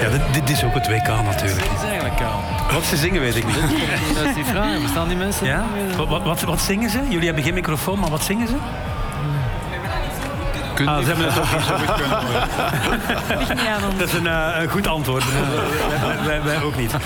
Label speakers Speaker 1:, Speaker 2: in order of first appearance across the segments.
Speaker 1: Dit is ook het WK natuurlijk.
Speaker 2: Dat is eigenlijk kaal.
Speaker 1: Wat ze zingen weet ik niet.
Speaker 2: Dat is die vraag. Verstaan die mensen?
Speaker 1: Ja? Wat zingen ze? Jullie hebben geen microfoon, maar wat zingen ze? Ze hebben het ook niet zo goed kunnen horen. Dat is een goed antwoord. Wij ook niet.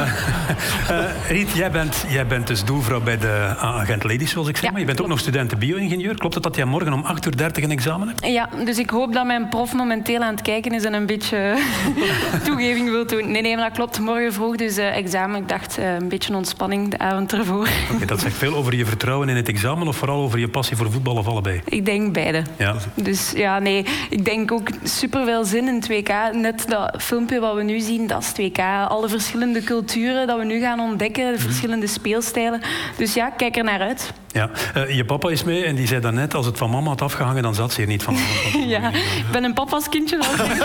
Speaker 1: Riet, jij bent dus doelvrouw bij de Agent Ladies, zoals ik zeg. Maar je bent ook nog student bio-ingenieur. Klopt het dat jij morgen om 8:30 een examen hebt?
Speaker 3: Ja, dus ik hoop dat mijn prof momenteel aan het kijken is en een beetje toegeving wil doen. Nee, maar dat klopt. Morgen vroeg dus examen. Ik dacht een beetje ontspanning de avond ervoor.
Speaker 1: Oké, dat zegt veel over je vertrouwen in het examen of vooral over je passie voor voetbal of allebei?
Speaker 3: Ik denk beide.
Speaker 1: Ja.
Speaker 3: Dus ja, nee, ik denk ook superveel zin in het WK. Net dat filmpje wat we nu zien, dat is het WK. Alle verschillende culturen dat we nu gaan ontdekken, de verschillende speelstijlen. Dus ja, kijk er naar uit.
Speaker 1: Ja, je papa is mee en die zei daarnet, als het van mama had afgehangen, dan zat ze hier niet van.
Speaker 3: Ja, ik ben een papa's kindje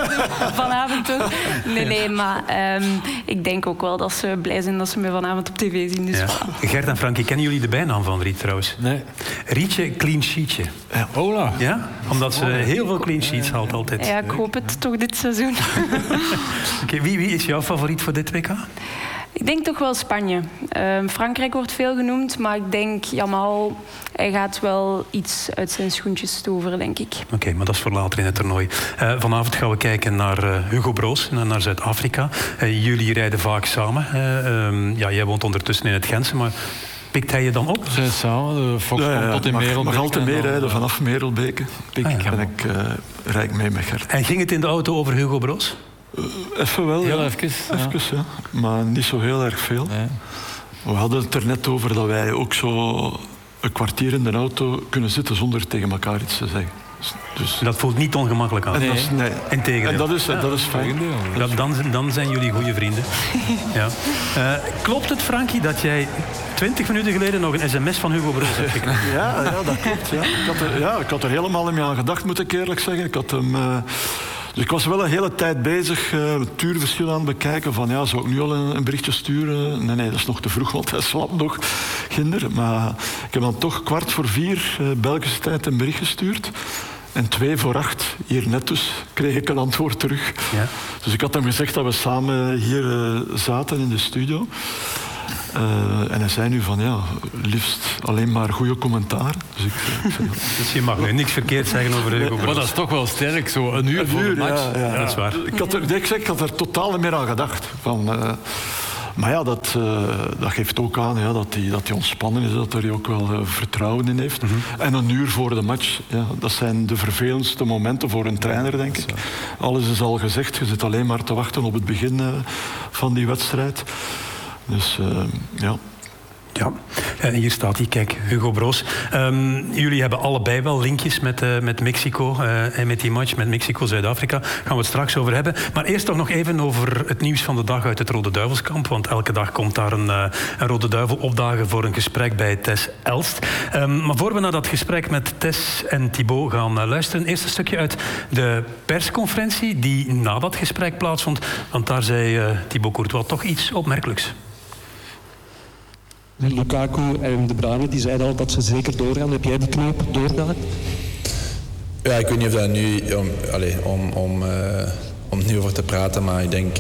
Speaker 3: vanavond toch. Nee, maar ik denk ook wel dat ze blij zijn dat ze me vanavond op tv zien. Dus
Speaker 1: ja. Gert en Frankie, kennen jullie de bijnaam van Riet trouwens?
Speaker 2: Nee.
Speaker 1: Rietje Clean Sheetje.
Speaker 2: Ja, hola.
Speaker 1: Ja? Omdat ze heel veel clean sheets haalt altijd.
Speaker 3: Ja, ik hoop het toch dit seizoen.
Speaker 1: Okay, wie is jouw favoriet voor dit WK?
Speaker 3: Ik denk toch wel Spanje. Frankrijk wordt veel genoemd, maar ik denk Jamal, hij gaat wel iets uit zijn schoentjes toveren, denk ik.
Speaker 1: Oké, maar dat is voor later in het toernooi. Vanavond gaan we kijken naar Hugo Broos, naar Zuid-Afrika. Jullie rijden vaak samen. Jij woont ondertussen in het Gentse, maar pikt hij je dan op?
Speaker 2: We zijn samen, de Fox tot in Merelbeke.
Speaker 4: mag altijd meerijden vanaf Merelbeke. En ik rijd mee met Gert.
Speaker 1: En ging het in de auto over Hugo Broos?
Speaker 4: Even wel,
Speaker 2: heel
Speaker 4: ja.
Speaker 2: even,
Speaker 4: ja. Maar niet zo heel erg veel. Nee. We hadden het er net over dat wij ook zo een kwartier in de auto kunnen zitten zonder tegen elkaar iets te zeggen. Dus
Speaker 1: dat voelt niet ongemakkelijk aan.
Speaker 4: Nee.
Speaker 1: Integendeel.
Speaker 4: En dat is fijn.
Speaker 1: Dan zijn jullie goede vrienden. Ja. Klopt het, Frankie, dat jij 20 minuten geleden nog een sms van Hugo Broos hebt gekregen?
Speaker 4: Ja, dat klopt. Ja. Ik had er helemaal niet aan gedacht, moet ik eerlijk zeggen. Ik had hem... Dus ik was wel een hele tijd bezig, het uurverschil aan het bekijken. Van zou ik nu al een berichtje sturen? Nee, dat is nog te vroeg, want hij slaapt nog, kinder. Maar ik heb dan toch 4:15 Belgische tijd een bericht gestuurd. En 7:45, hier net dus, kreeg ik een antwoord terug. Ja. Dus ik had hem gezegd dat we samen hier zaten in de studio. En hij zei nu van liefst alleen maar goede commentaar.
Speaker 1: Dus je mag nu niks verkeerd zeggen over Hugo Broos.
Speaker 2: Maar dat is toch wel sterk, zo een uur voor de match.
Speaker 4: Ja,
Speaker 1: dat is waar.
Speaker 4: Ik had er totaal niet meer aan gedacht. Maar ja, dat geeft ook aan dat hij ontspannen is, dat hij ook wel vertrouwen in heeft. Mm-hmm. En een uur voor de match, dat zijn de vervelendste momenten voor een trainer, denk ik. Alles is al gezegd, je zit alleen maar te wachten op het begin van die wedstrijd. Dus ja. Ja, en hier staat hij, kijk, Hugo Broos. Jullie hebben allebei wel linkjes met Mexico en met die match met Mexico-Zuid-Afrika. Daar gaan we het straks over hebben. Maar eerst toch nog even over het nieuws van de dag uit het Rode Duivelskamp. Want elke dag komt daar een Rode Duivel opdagen voor een gesprek bij Tess Elst. Maar voor we naar dat gesprek met Tess en Thibaut gaan luisteren, eerst een stukje uit de persconferentie die na dat gesprek plaatsvond. Want daar zei Thibaut Courtois toch iets opmerkelijks.
Speaker 5: Lukaku en De Bruyne die zeiden al dat ze zeker doorgaan. Heb jij die knoop doorgehad?
Speaker 6: Ja, ik weet niet of dat nu om het nu over te praten, maar ik denk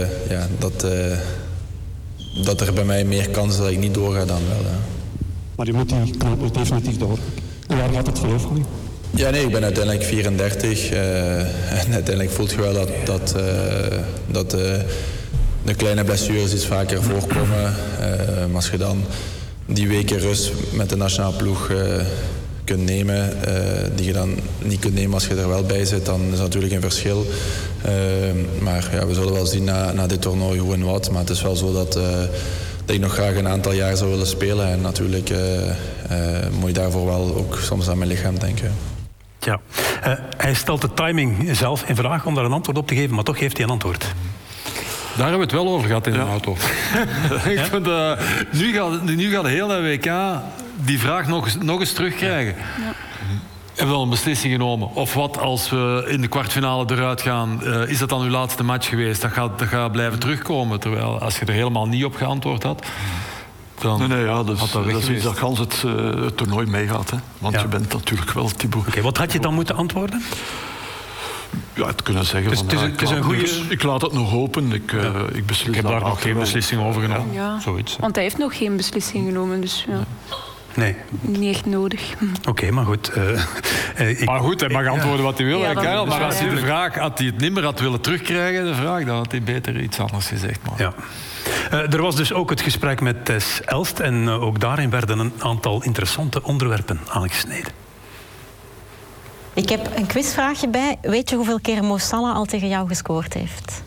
Speaker 6: dat er bij mij meer kans is dat ik niet doorga dan wel. Ja.
Speaker 5: Maar je moet die knoop definitief door. En waar gaat het geloof van u?
Speaker 6: Ja, nee, ik ben uiteindelijk 34 en uiteindelijk voelt je wel dat de kleine blessures iets vaker voorkomen. Maar als je dan die weken rust met de nationale ploeg kunt nemen, die je dan niet kunt nemen als je er wel bij zit, dan is dat natuurlijk een verschil. Maar ja, we zullen wel zien na dit toernooi hoe en wat. Maar het is wel zo dat ik nog graag een aantal jaar zou willen spelen. En natuurlijk moet je daarvoor wel ook soms aan mijn lichaam denken.
Speaker 1: Ja, hij stelt de timing zelf in vraag om daar een antwoord op te geven, maar toch geeft hij een antwoord.
Speaker 2: Daar hebben we het wel over gehad in de auto. Ik vind, nu gaat de hele WK die vraag nog eens terugkrijgen. Ja. Hebben we al een beslissing genomen? Of wat als we in de kwartfinale eruit gaan? Is dat dan uw laatste match geweest? Dat gaat blijven terugkomen. Terwijl als je er helemaal niet op geantwoord had... Dan
Speaker 4: dat is iets dat gans het toernooi meegaat. Hè? Want je bent natuurlijk wel Thibaut.
Speaker 1: Wat had je dan moeten antwoorden?
Speaker 4: het kunnen zeggen. Ik laat het nog open. Ik
Speaker 2: heb daar nog geen beslissing over genomen.
Speaker 3: Ja.
Speaker 2: Zoiets.
Speaker 3: Want hij heeft nog geen beslissing genomen, dus ja.
Speaker 1: Nee.
Speaker 3: Niet echt nodig.
Speaker 1: Oké, maar goed.
Speaker 2: Maar goed, hij mag antwoorden wat hij wil.
Speaker 3: Ja,
Speaker 2: Karel, maar als hij de vraag, had hij het niet meer had willen terugkrijgen, de vraag, dan had hij beter iets anders gezegd. Maar.
Speaker 1: Ja. Er was dus ook het gesprek met Tess Elst en ook daarin werden een aantal interessante onderwerpen aangesneden.
Speaker 7: Ik heb een quizvraagje bij. Weet je hoeveel keer Mo Salah al tegen jou gescoord heeft?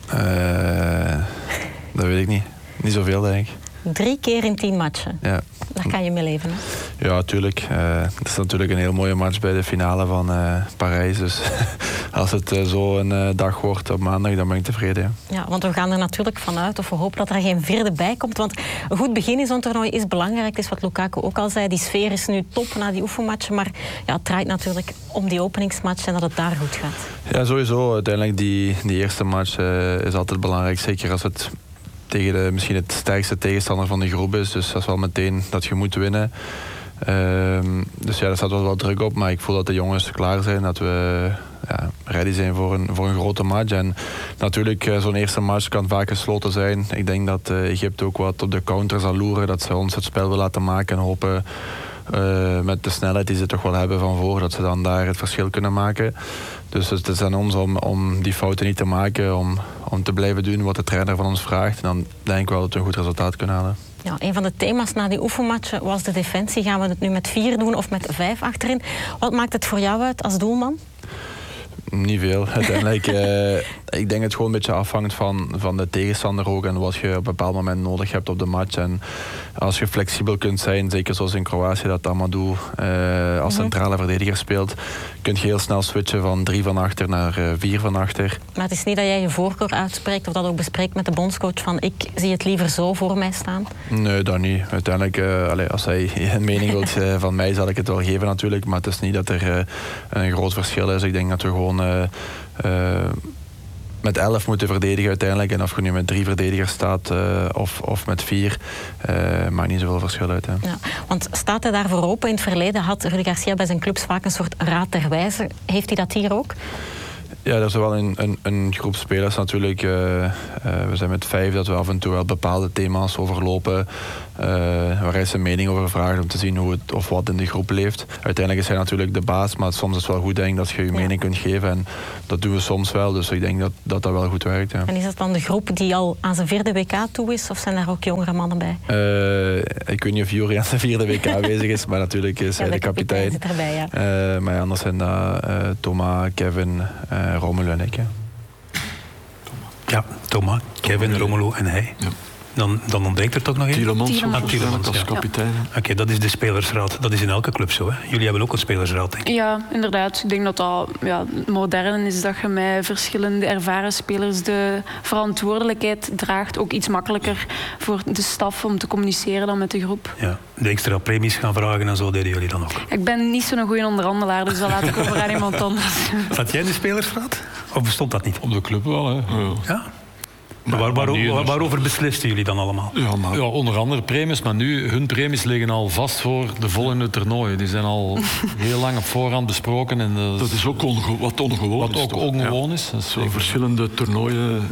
Speaker 6: Dat weet ik niet. Niet zoveel, denk ik.
Speaker 7: 3 keer in 10 matchen.
Speaker 6: Ja.
Speaker 7: Daar kan je mee leven, hè?
Speaker 6: Ja, tuurlijk. Het is natuurlijk een heel mooie match bij de finale van Parijs. Dus als het zo een dag wordt op maandag, dan ben ik tevreden. Ja.
Speaker 7: Ja, want we gaan er natuurlijk vanuit, of we hopen dat er geen vierde bij komt. Want een goed begin in zo'n toernooi is belangrijk. Het is wat Lukaku ook al zei. Die sfeer is nu top na die oefenmatchen. Maar ja, het draait natuurlijk om die openingsmatch en dat het daar goed gaat.
Speaker 6: Ja, sowieso. Uiteindelijk die eerste match is altijd belangrijk. Zeker als het tegen misschien het sterkste tegenstander van de groep is. Dus dat is wel meteen dat je moet winnen. Dus ja, daar staat wel druk op. Maar ik voel dat de jongens klaar zijn. Dat we ready zijn voor een grote match. En natuurlijk, zo'n eerste match kan vaak gesloten zijn. Ik denk dat Egypte ook wat op de counter zal loeren. Dat ze ons het spel willen laten maken en hopen met de snelheid die ze toch wel hebben van voor, dat ze dan daar het verschil kunnen maken. Dus het is aan ons om die fouten niet te maken, om te blijven doen wat de trainer van ons vraagt. En dan denk ik wel dat we een goed resultaat kunnen halen.
Speaker 7: Ja, een van de thema's na die oefenmatchen was de defensie. Gaan we het nu met 4 doen of met 5 achterin? Wat maakt het voor jou uit als doelman?
Speaker 6: Niet veel. Uiteindelijk, ik denk dat het gewoon een beetje afhangt van de tegenstander ook en wat je op een bepaald moment nodig hebt op de match. En als je flexibel kunt zijn, zeker zoals in Kroatië dat Amadou als centrale verdediger speelt, kun je heel snel switchen van 3 van achter naar 4 van achter. Maar
Speaker 7: het is niet dat jij je voorkeur uitspreekt of dat ook bespreekt met de bondscoach van ik zie het liever zo voor mij staan? Nee, dat niet. Uiteindelijk, als hij een mening wilt van mij, zal ik het wel geven natuurlijk. Maar het is niet dat er een groot verschil is. Ik denk dat we gewoon met 11 moeten verdedigen uiteindelijk. En of je nu met 3 verdedigers staat of met 4, maakt niet zoveel verschil uit. Hè. Ja, want staat hij daarvoor open? In het verleden had Rudi Garcia bij zijn clubs vaak een soort raad der wijze. Heeft hij dat hier ook? Ja, er is wel een groep spelers natuurlijk. We zijn met 5 dat we af en toe wel bepaalde thema's overlopen. Waar hij zijn mening over vraagt om te zien hoe het of wat in de groep leeft. Uiteindelijk is hij natuurlijk de baas, maar soms is het wel goed denk dat je je mening kunt geven. En dat doen we soms wel, dus ik denk dat wel goed werkt. Ja. En is dat dan de groep die al aan zijn 4e WK toe is? Of zijn daar ook jongere mannen bij? Ik weet niet of Juri aan zijn 4e WK bezig is, maar natuurlijk is hij de kapitein. Zit erbij, ja. Maar anders zijn dat Thomas, Kevin, Romelu en ik. Ja,
Speaker 1: ja, Thomas, Kevin, Romelu en hij. Ja. Dan ontbreekt er toch nog één? Tielemans als kapitein. Ja. Oké, dat is de spelersraad. Dat is in elke club zo, hè? Jullie hebben ook een spelersraad, denk ik.
Speaker 3: Ja, inderdaad. Ik denk dat dat modern is, dat je met verschillende ervaren spelers de verantwoordelijkheid draagt. Ook iets makkelijker voor de staf om te communiceren dan met de groep.
Speaker 1: Ja, de extra premies gaan vragen en zo deden jullie dan ook?
Speaker 3: Ik ben niet zo'n goede onderhandelaar, dus dat laat ik over aan iemand anders.
Speaker 1: Zat jij in de spelersraad? Of bestond dat niet?
Speaker 2: Op de club wel, hè.
Speaker 1: Ja? Waarover beslisten jullie dan allemaal?
Speaker 2: Ja, onder andere premies, maar nu, hun premies liggen al vast voor de volgende toernooien. Die zijn al heel lang op voorhand besproken. En
Speaker 4: dat is ook wat ongewoon is.
Speaker 2: Wat ook ongewoon is.
Speaker 4: Zo verschillende toernooien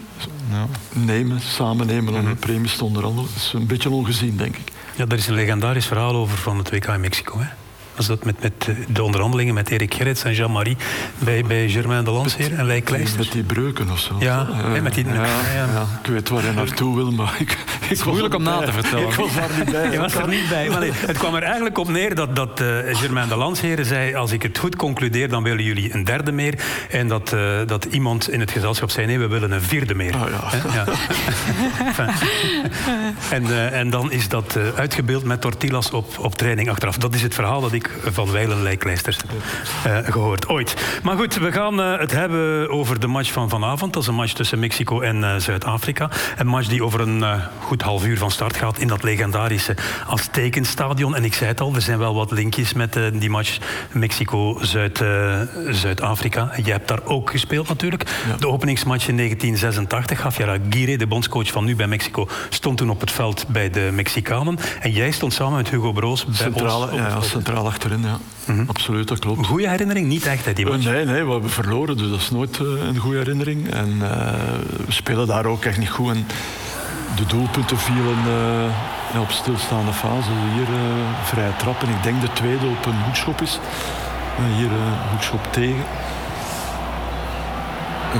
Speaker 4: samen nemen om hun premies te onderhandelen. Dat is een beetje ongezien, denk ik.
Speaker 1: Ja, daar is een legendarisch verhaal over van het WK in Mexico, hè? Was dat met de onderhandelingen met Erik Gerrits en Jean-Marie bij Germain de Landsheer en Lei Kleisters?
Speaker 4: Met die breuken of zo.
Speaker 1: Ja, met die...
Speaker 4: Ik weet waar hij naartoe wil, maar
Speaker 2: het is moeilijk om na te vertellen.
Speaker 4: Ik was daar niet bij.
Speaker 1: Je was er niet bij. Maar nee, het kwam er eigenlijk op neer dat Germain de Landsheer zei, als ik het goed concludeer, dan willen jullie een 3e meer. En dat iemand in het gezelschap zei, nee, we willen een 4e meer. En dan is dat uitgebeeld met tortillas op training achteraf. Dat is het verhaal dat ik van Wijlen Lei Kleisters gehoord ooit. Maar goed, we gaan het hebben over de match van vanavond. Dat is een match tussen Mexico en Zuid-Afrika. Een match die over een goed half uur van start gaat in dat legendarische Aztekenstadion. En ik zei het al, er zijn wel wat linkjes met die match Mexico-Zuid-Afrika. Jij hebt daar ook gespeeld natuurlijk. Ja. De openingsmatch in 1986. Javier Aguirre, de bondscoach van nu bij Mexico, stond toen op het veld bij de Mexicanen. En jij stond samen met Hugo Broos bij ons.
Speaker 4: Als centrale achterin, ja. Absoluut, dat klopt.
Speaker 1: Een goede herinnering? Niet echt, hè, die match?
Speaker 4: Nee, we hebben verloren, dus dat is nooit een goede herinnering. En we spelen daar ook echt niet goed. En de doelpunten vielen op stilstaande fase. Hier vrije trap. En ik denk de tweede op een hoekschop is. Hier hoekschop tegen. En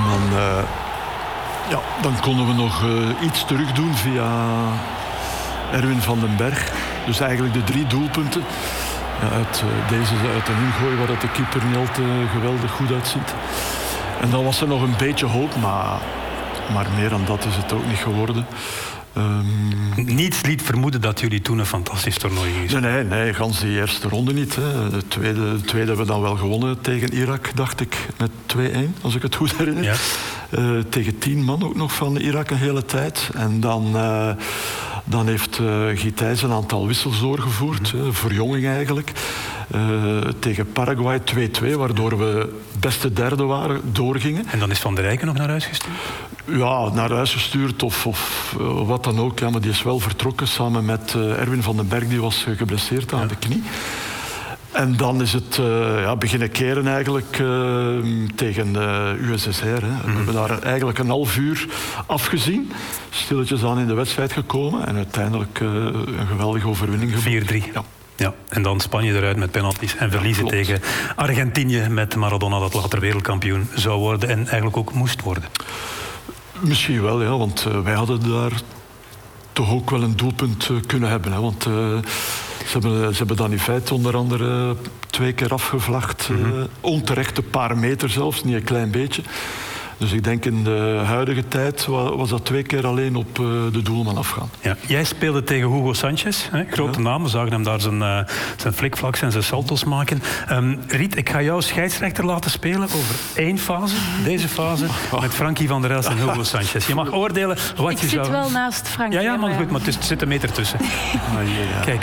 Speaker 4: dan konden we nog iets terug doen via Erwin van den Berg. Dus eigenlijk de 3 doelpunten. Ja, uit een ingooi waar de keeper niet al te geweldig goed uitziet. En dan was er nog een beetje hoop, maar meer dan dat is het ook niet geworden.
Speaker 1: Niets liet vermoeden dat jullie toen een fantastisch toernooi gingen.
Speaker 4: Nee, gans die eerste ronde niet. Hè. De tweede hebben we dan wel gewonnen tegen Irak, dacht ik, met 2-1, als ik het goed herinner. Ja. Tegen 10 man ook nog van Irak een hele tijd. En dan heeft Guy Thijs een aantal wissels doorgevoerd, verjonging eigenlijk. Tegen Paraguay 2-2, waardoor we beste derde waren, doorgingen.
Speaker 1: En dan is Van der Rijken nog naar huis gestuurd?
Speaker 4: Ja, naar huis gestuurd of wat dan ook. Ja, maar die is wel vertrokken samen met Erwin van den Berg, die was geblesseerd aan de knie. En dan is het beginnen keren eigenlijk tegen USSR. Hè. We hebben daar eigenlijk een half uur afgezien. Stilletjes aan in de wedstrijd gekomen. En uiteindelijk een geweldige overwinning geboekt.
Speaker 1: 4-3. Ja, en dan Spanje eruit met penalties en verliezen tegen Argentinië met Maradona, dat later wereldkampioen zou worden en eigenlijk ook moest worden.
Speaker 4: Misschien wel, ja, want wij hadden daar toch ook wel een doelpunt kunnen hebben. Hè, want ze hebben dan in feite onder andere 2 keer afgevlacht. Onterecht een paar meter zelfs, niet een klein beetje. Dus ik denk in de huidige tijd was dat 2 keer alleen op de doelman afgaan. Ja.
Speaker 1: Jij speelde tegen Hugo Sanchez, hè? Grote naam. We zagen hem daar zijn flikvlaks en zijn salto's maken. Riet, ik ga jou scheidsrechter laten spelen over 1 fase, deze fase, met Frankie van der Elst en Hugo Sanchez. Je mag oordelen wat je zou...
Speaker 3: Ik zit wel naast Frankie.
Speaker 1: Ja, maar goed, maar er zit een meter tussen. Kijk.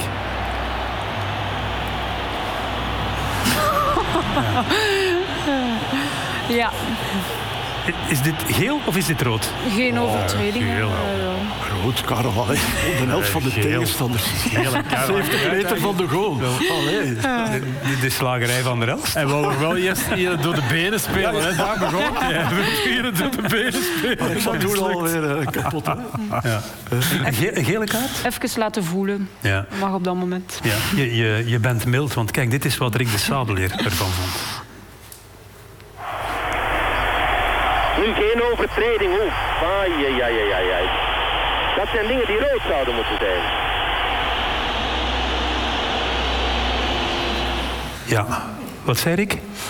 Speaker 3: Ja.
Speaker 1: Is dit geel of is dit rood?
Speaker 3: Geen overtreding.
Speaker 1: Geel.
Speaker 4: Rood, Karel. De helft van de tegenstanders. 70 meter van de goal.
Speaker 1: De slagerij van der Elst.
Speaker 2: En we wilden wel eerst door de benen spelen. Hè? Daar begon het. We beginnen door de benen spelen.
Speaker 4: Ik zat toen alweer kapot.
Speaker 1: Een gele kaart?
Speaker 3: Even laten voelen. Ja. Mag op dat moment.
Speaker 1: Ja. Je bent mild, want kijk, dit is wat Rick de Sabeleer ervan vond.
Speaker 8: Nu geen overtreding. Ai. Dat zijn dingen die rood zouden moeten zijn.
Speaker 1: Ja, wat zei ik?